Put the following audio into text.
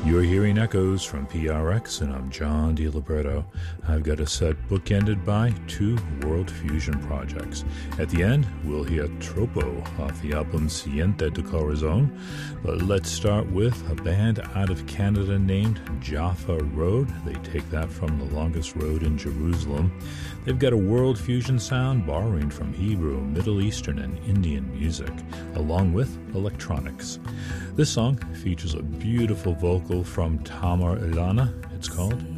You're hearing echoes from PRX, and I'm John DiLiberto. I've got a set bookended by two World Fusion projects. At the end, we'll hear Tropo off the album Siente de Corazon. But let's start with a band out of Canada named Jaffa Road. They take that from the longest road in Jerusalem. They've got a World Fusion sound borrowing from Hebrew, Middle Eastern, and Indian music, along with electronics. This song features a beautiful vocal from Tamar Ilana. It's called